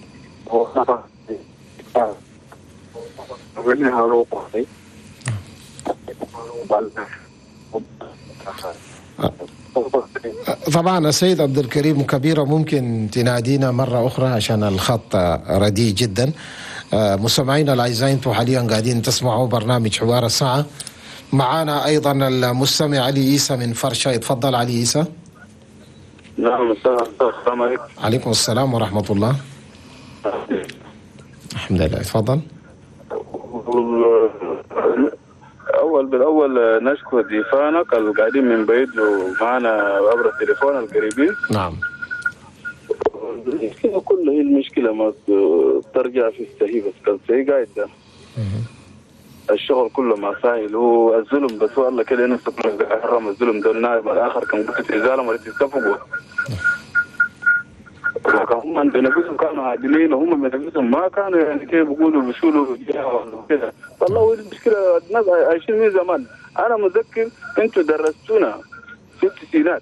طبعا السيد عبد الكريم كبيرة ممكن تنادينا مرة أخرى عشان الخط رديء جدا. مستمعينا الأعزاء، انتم حاليا قاعدين تسمعوا برنامج حوار الساعة. معنا أيضا المستمع علي عيسى من فرشة. يتفضل علي عيسى. نعم. السلام عليكم. عليكم السلام ورحمة الله. الحمد لله. تفضل. بالأول نشكر ضيفانك القاعدين من بعيد ومعنا عبر التليفون القريبين. نعم. المشكلة كلها هي المشكلة ما ترجع في السهي، بس كان سهي قاعد ده. الشغل كله ما سهل، هو الظلم بس. والله كده نفسك حرم الظلم ده. النائب الآخر كان قلت إزالة ولا تتفقوا. هم بنفسهم كانوا عادلين، وهم بنفسهم ما كانوا يعني كيف بيقولوا بيشولوا كده. والله المشكلة الناس عايشين من زمان. أنا متذكر أنتوا درستونا في التسعينات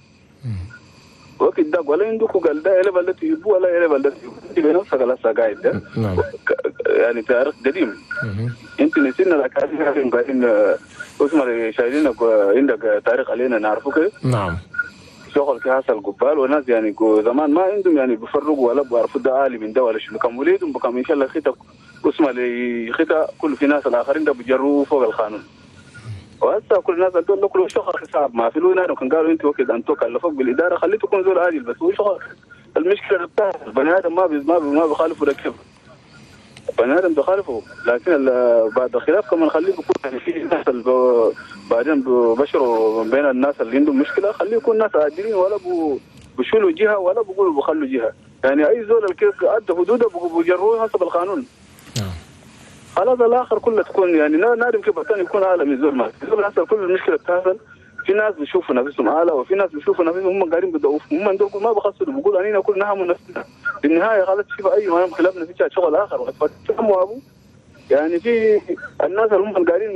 وقت داك، ولا عندكم قال ده إلى بلد يجيبوا ولا إلى بلد يجيبوا بنفسك على سجايد ده. يعني تاريخ قديم. أنت نسينا الأكاديميين بعدين اسمه شايلينك عندك تاريخ علينا نعرفه كده. نعم. شغل في هذا القبال وناس يعني زمان ما عندهم يعني بيفرقوا ولا بيعرفوا ده عالي من ده ولا شنو. كان وليدهم بكم إن شاء الله خطة اسمه لخطة كل في ناس الآخرين ده بيجروا فوق القانون. وهسه كل الناس قالوا له كل شغل حساب ما في له هنا. كان قالوا انت وكذا انتوا كلفوك بالاداره خليته يكون زول عادل، بس هو شغل. المشكله بتاعت البني ادم ما بيخالفوا ده كيف. البني ادم بيخالفوا، لكن بعد الخلاف كمان خليه يكون يعني في ناس بعدين بشروا بين الناس اللي عندهم مشكله، خليه يكون ناس عادلين ولا بيشيلوا جهه ولا بيقولوا بيخلوا جهه. يعني اي زول الكيف ادى حدوده بيجروه حسب القانون. خلاص الاخر كله تكون يعني نادم كيف الثاني يكون اعلى من زول. ما زول هسه كل المشكله بتحصل في ناس بيشوفوا نفسهم اعلى وفي ناس بيشوفوا نفسهم هم قاعدين بيضعفوا. هم عندهم ما بخسروا، بيقولوا اننا كل نهم نفسنا. في النهايه خلاص تشوف اي ما خلافنا في شغل اخر فهموا ابو. يعني في الناس اللي هم قاعدين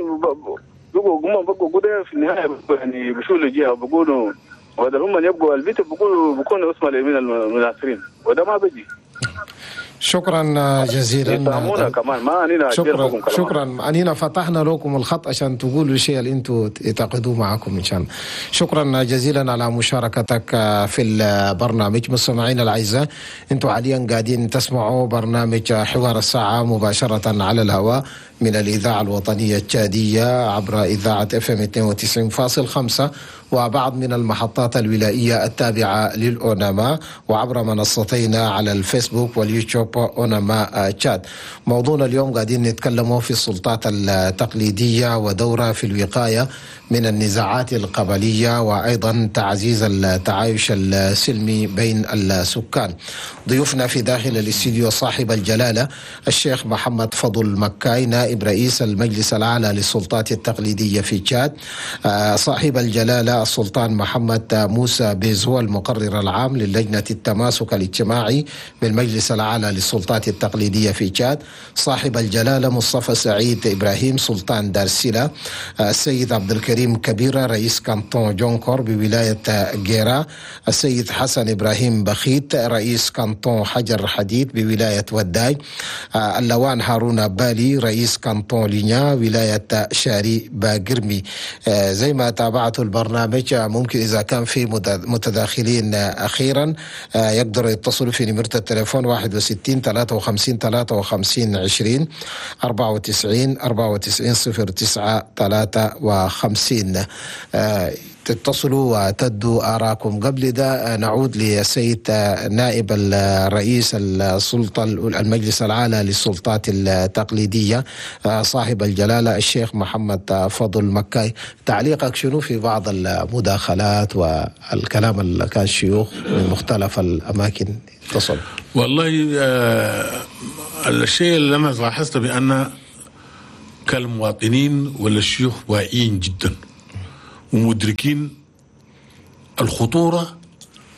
بقوا قدام في النهايه يعني بيشولوا جهه وبيقولوا وهذا هم يبقوا البيت بيكونوا اسمه اليمين المناصرين، وده ما بيجي. شكرا جزيلا. كمان ما شكرا أنينا فتحنا لكم الخط عشان تقولوا الشيء اللي انتم تعتقدوه معكم ان شاء الله. شكرا جزيلا على مشاركتك في البرنامج. مستمعينا الاعزاء، انتم حاليا قاعدين تسمعوا برنامج حوار الساعه مباشره على الهواء من الإذاعة الوطنية التشادية عبر إذاعة FM 92.5 وبعض من المحطات الولائية التابعة للأونما، وعبر منصتينا على الفيسبوك واليوتيوب أونما تشاد. موضوعنا اليوم قاعدين نتكلموا في السلطات التقليدية ودورها في الوقاية من النزاعات القبلية وأيضا تعزيز التعايش السلمي بين السكان. ضيوفنا في داخل الاستديو صاحب الجلالة الشيخ محمد فضل مكاي نائب رئيس المجلس الأعلى للسلطات التقليدية في تشاد، صاحب الجلالة السلطان محمد موسى بيزو المقرر العام للجنة التماسك الاجتماعي بالمجلس الأعلى للسلطات التقليدية في تشاد، صاحب الجلالة مصطفى سعيد إبراهيم سلطان دارسلة، السيد عبد الكريم كبيرة رئيس كانتون جونكور بولاية جيرا، السيد حسن إبراهيم بخيت رئيس كانتون حجر حديد بولاية وداي، اللوان هارون بالي رئيس كانتون لينيا ولاية شاري باقرمي. زي ما تابعتوا البرنامج ممكن إذا كان في متداخلين أخيرا يقدروا يتصلوا في نمرة التليفون 61 64 53 53 20 94 94 09 53. تتصلوا وتدوا آراءكم. قبل ده نعود للسيد نائب الرئيس السلطة المجلس الأعلى للسلطات التقليدية صاحب الجلالة الشيخ محمد فضل مكاي، تعليقك شنو في بعض المداخلات والكلام اللي كان شيوخ من مختلف الأماكن اتصل؟ والله الشيء اللي أنا لاحظته بأن كالمواطنين ولا الشيوخ واعيين جدا ومدركين الخطورة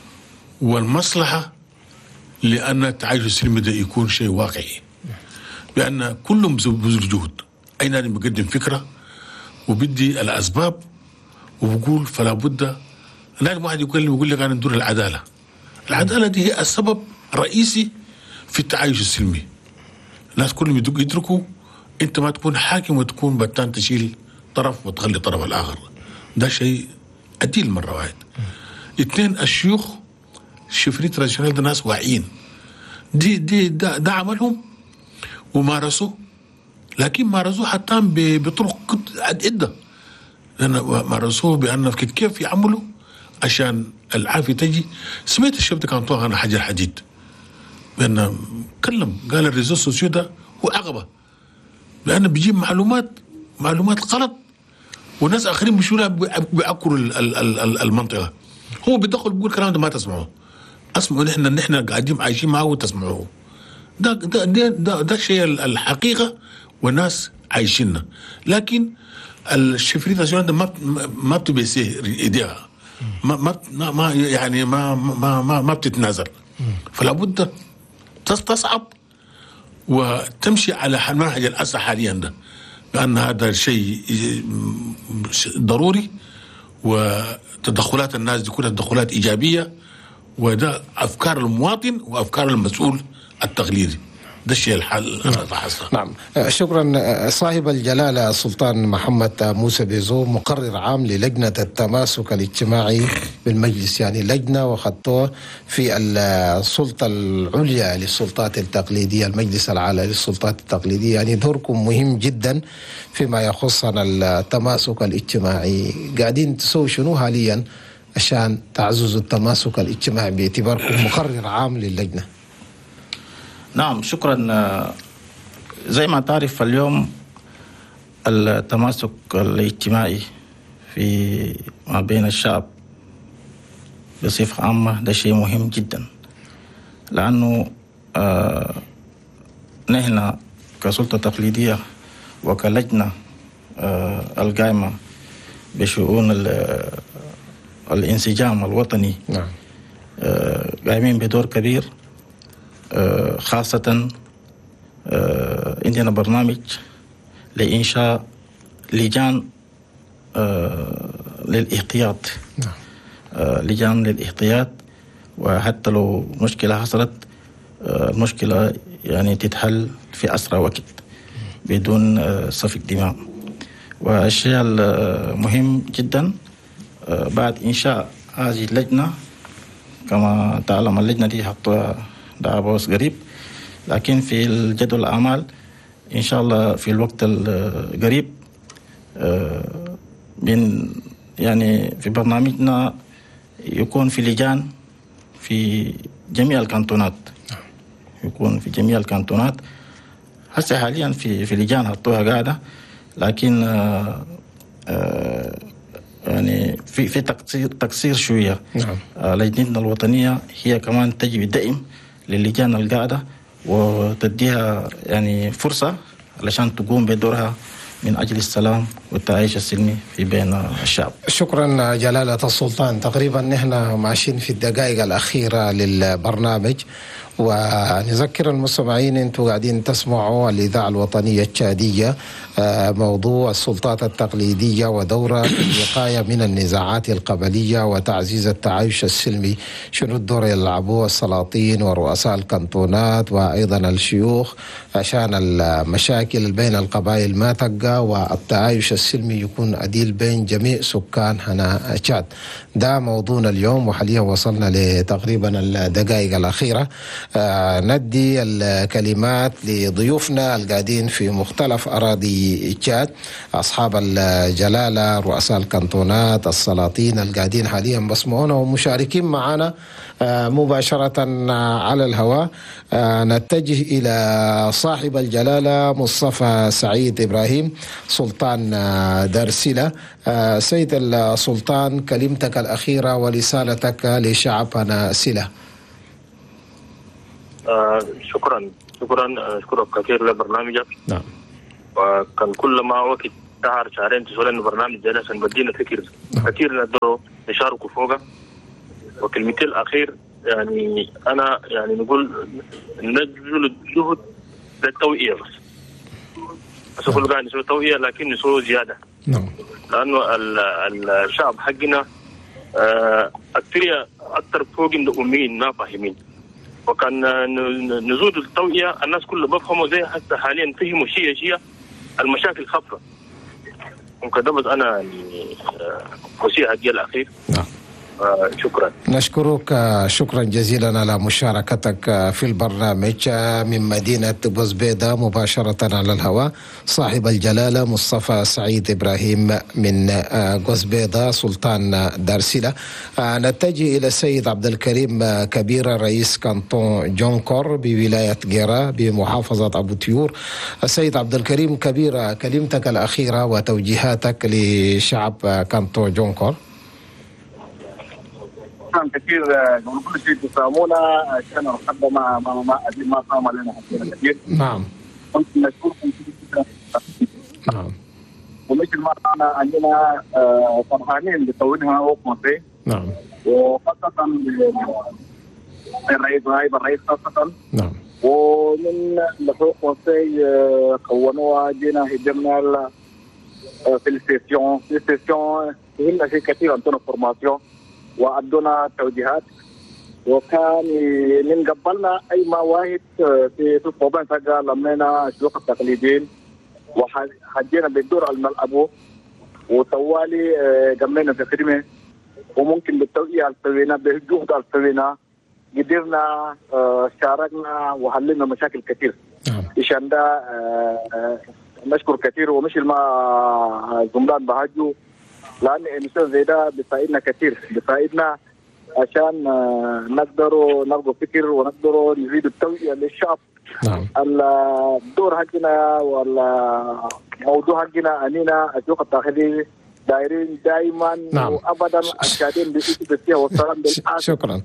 والمصلحة لأن التعايش السلمي ده يكون شيء واقعي، لأن كلهم بذل جهد. أين أنا بقدم فكرة وبدي الأسباب وبقول فلا بد. لازم واحد يقول لك أنا ندور العدالة. العدالة دي هي السبب الرئيسي في التعايش السلمي. الناس كلهم يدركوا أنت ما تكون حاكم وتكون بتان تشيل طرف وتخلي الطرف الآخر. ده شيء عديل مرة واحد. اثنين، الشيوخ الشفريت الراشنال ده ناس واعيين، ده عملهم ومارسوه، لكن مارسوه حتى بطرق عدة، لأن مارسوه بأن كيف يعملوا عشان العافية تجي. سمعت الشيخ كان طوغ عن حجر حديد بأنه قال الريزو السوسيو ده هو عقبة، لأنه بيجيب معلومات غلط وناس آخرين بيشوفوا بيعكروا المنطقة. هو بيدخل بيقول كلام ده ما تسمعوه، اسمعوا نحن قاعدين عايشين معه وتسمعوه. ده الشيء الحقيقة والناس عايشيننا. لكن الشفريت الشيوخ ده ما بتبيسيه ايديها، ما يعني ما بتتنازل، فلا بد تصعب وتمشي على المنهج الأسرع حاليا ده، لأن هذا شيء ضروري، وتدخلات الناس دي كلها تدخلات إيجابية، وده أفكار المواطن وأفكار المسؤول التقليدي. ده الشيء الحال أنا لاحظته. نعم، شكرا. صاحب الجلالة السلطان محمد موسى بيزو مقرر عام للجنة التماسك الاجتماعي بالمجلس، يعني لجنة وخطوة في السلطة العليا للسلطات التقليدية، المجلس الأعلى للسلطات التقليدية، يعني دوركم مهم جدا فيما يخصنا التماسك الاجتماعي. قاعدين تسوي شنو حاليا عشان تعززوا التماسك الاجتماعي باعتباركم مقرر عام للجنة؟ نعم، شكرا. زي ما تعرف اليوم التماسك الاجتماعي في ما بين الشعب بصفة عامة ده شيء مهم جدا، لأنه نحن كسلطة تقليدية وكلجنة القائمة بشؤون الانسجام الوطني قائمين بدور كبير. خاصة عندنا برنامج لإنشاء لجان للاحتياط، لجان للاحتياط، وحتى لو مشكلة حصلت المشكلة يعني تتحل في أسرع وقت بدون سفك دماء. والشيء المهم جدا بعد إنشاء هذه اللجنة، كما تعلم اللجنة دي حطوها ده بوس قريب، لكن في الجدول الأعمال إن شاء الله في الوقت القريب من يعني في برنامجنا يكون في لجان في جميع الكانتونات، يكون في جميع الكانتونات. هسه حاليا في لجان حطوها قاعدة، لكن يعني في تقصير شوية. لجنتنا الوطنية هي كمان تجي بدعم للجان القاعدة وتديها يعني فرصة علشان تقوم بدورها من أجل السلام والتعايش السلمي في بين الشعب. شكرا جلالة السلطان. تقريبا نحن ماشيين في الدقائق الأخيرة للبرنامج، ونذكر المستمعين انتم قاعدين تسمعوا الإذاعة الوطنية التشادية، موضوع السلطات التقليدية ودورها في الوقاية من النزاعات القبلية وتعزيز التعايش السلمي. شنو الدور يلعبوه السلاطين ورؤساء الكانتونات وأيضا الشيوخ عشان المشاكل بين القبائل ما تقع والتعايش السلمي يكون عديل بين جميع سكان هنا تشاد. ده موضوعنا اليوم، وحاليا وصلنا لتقريبا الدقائق الأخيرة. ندي الكلمات لضيوفنا القاعدين في مختلف أراضي تشاد، أصحاب الجلالة، رؤساء الكنتونات، السلاطين القاعدين حاليا بسمعونا ومشاركين معنا مباشرة على الهواء. نتجه إلى صاحب الجلالة مصطفى سعيد إبراهيم سلطان دارسلة. سيد السلطان، كلمتك الأخيرة ورسالتك لشعبنا سلة. شكرا أشكرك كثير لبرنامجك. نعم. وكان كل ما وقت شهر شهرين تسول إنه برنامج ده عشان بدينا فكر كثير نقدروا نشاركوا فوقه. وكلمتي الأخير يعني أنا يعني نقول نبذل الجهد للتوعية بس كل قاعد نسوي توعية لكن نسوي زيادة. لأنه الشعب حقنا أكثر فوق أمين ما فاهمين، وكان نزود التوعية الناس كلها بفهموا زي حتى حاليا فهموا شيء المشاكل خفة. ممكن ده بس أنا يعني وصية هدية الأخير. شكرا. نشكرك شكرا جزيلا على مشاركتك في البرنامج من مدينة بوزبيدة مباشرة على الهواء. صاحب الجلالة مصطفى سعيد إبراهيم من بوزبيدة سلطان دارسلة. نتجه إلى السيد عبد الكريم كبيرة رئيس كانتون جونكور بولاية جيرا بمحافظة أبو تيور. السيد عبد الكريم كبيرة، كلمتك الأخيرة وتوجيهاتك لشعب كانتون جونكور. كثير قبل كل شيء تسامونا عشان نرحب ما قام علينا كثير. نعم. نشكركم. نعم. ومثل ما قلنا عندنا فرحانين بتوجيهنا وقمتي. نعم. وخاصة الرئيس خاصة. نعم. ومن لحوق قمتي كونوها جينا هجمنا في السيسيون هنا في كثير عندنا فورماسيون وعندنا توجيهات، وكان من قبلنا اي مواهب في الصوبان تلقى لمينا الشيوخ التقليديين وحجينا بالدور الملعب وطوالي قمنا في خدمه، وممكن بالتوعيه السوينا بالجهد السوينا قدرنا شاركنا وحللنا مشاكل كثير. عشان ده نشكر كثير، ومش ما زملان بهاجو لأن المثال زي ده بيساعدنا كثير، بيساعدنا عشان نقدروا نلقوا فكر ونقدروا نزيد التوعية للشعب. نعم. الدور حقنا والموضوع حقنا أننا الشيوخ الداخلي دايرين دائما نعم. وأبدا الشهادين بالإسلام والسلام بالآخر.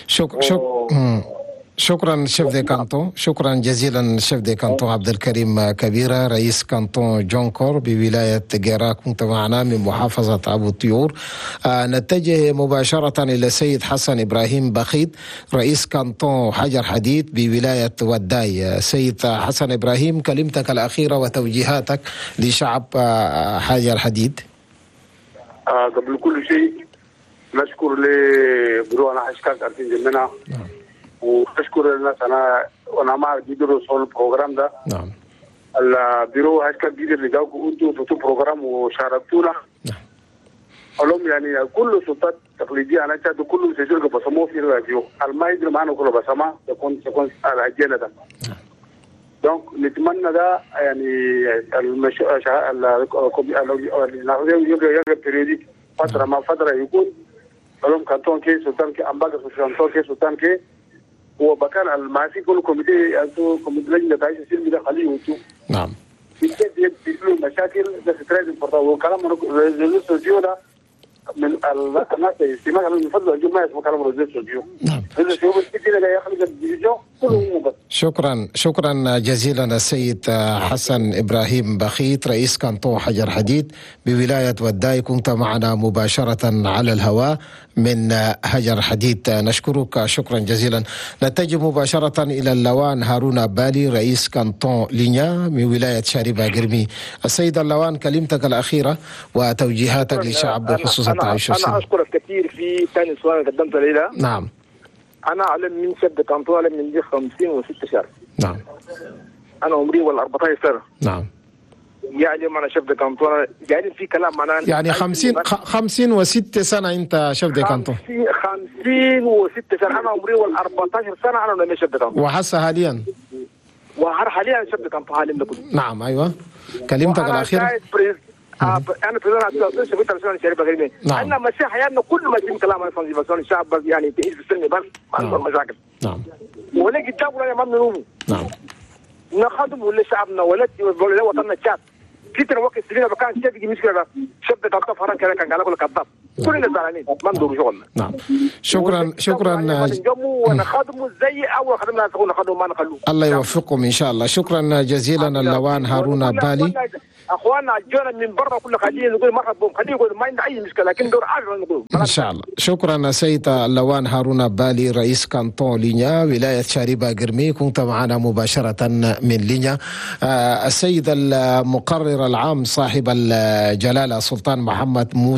شكرا شيف دي كانتون، شكرا جزيلا شيف دي كانتون عبد الكريم كبيرة رئيس كانتون جونكور بولاية جيرا، كنت معنا من محافظة أبو تيور. نتجه مباشرة إلى السيد حسن إبراهيم بخيت رئيس كانتون حجر حديد بولاية وداي. سيد حسن إبراهيم، كلمتك الأخيرة وتوجيهاتك لشعب حجر حديد. قبل كل شيء نشكر لبرونا حشكاك أرتين جمنا. واشكر الناس انا ما قدروا يوصلوا البروجرام ده. نعم. البيرو هاشكا قدر اللي جاوا انتوا في البروجرام وشاركتونا. نعم. لهم يعني كل سلطات تقليديه انا كانوا كلهم سجلوا بسموه في الراديو، ما يدري معنا كله بسمع تكون على الجيل ده. دونك نتمنى ده يعني المشروع البريوديك فتره ما فتره يكون لهم كانتون كي سلطان كي امبارح كانتون كي سلطان كي وبكان الماسك كل كوميتي انتو كوميتي لجنه تعيش السلم ده خليه وانتو. نعم. بيحلوا مشاكل ده ستريد امبورتان، والكلام ريزولوسيون ده من الناس الاجتماع من فضل الجمهور ما يسمى كلام ريزولوسيون. نعم. ريزولوسيون كده لا يخرج الديفيجن كله بس. شكرا جزيلا السيد حسن إبراهيم بخيت رئيس كانتون حجر حديد بولاية وداي، كنت معنا مباشرة على الهواء من حجر حديد. نشكرك شكرا جزيلا. نتجه مباشرة إلى اللوان هارون بالي رئيس كانتون لينيا من ولاية شاربة قرمي. السيد اللوان، كلمتك الأخيرة وتوجيهاتك للشعب بخصوص التعايش السلمي. أنا أشكرك كثير في ثاني سؤال قدمت ليلى. نعم. أنا أعلم من شد كانتون، أعلم من دي 56 شهر. نعم. أنا عمري 14 سنة. نعم. يعني معنا شيف دي كانتون قاعدين في كلام معنا يعني 56 سنة أنت شيف دي كانتون. 56 سنة. أنا عمري 14 سنة أنا نمي شيف دي كانتون. وحاسة حاليا؟ حاليا شيف دي كانتون حاليا كله. نعم أيوه. كلمتك الأخيرة. أنا بريزيدنت عبد شبيت رسول شريف غريمي. نعم. أنا ماشي حياتنا كل ما يتم كلام عن فانزيفاسيون الشعب بس يعني تعيش في السلم بس ما عندهم مشاكل. نعم. ولا كتاب ولا ما بنرومه. نعم. نخدم ولا شعبنا ولا وطننا الشعب. كتير وقت سنين بكان شيء يجي مشكلة شبت كتاب فرن كذا كان قال لك كتاب. كلنا زعلانين ما ندور شغلنا. نعم. شكرا. ونخدمه زي أول خدمنا نخدم ما نخلوه. الله يوفقكم إن شاء الله. شكرا جزيلا اللوان هارون بالي. اخواننا جونا من برا كل خليه نقول مرحبا بهم خليه يقول ما عندنا اي مشكله لكن دور عارف نقول ان شاء الله. شكرا سيد اللوان هارون بالي رئيس كانتون لينيا ولايه شاربه قرمي، كنت معنا مباشره من لينيا. السيد المقرر العام صاحب الجلاله سلطان محمد موسى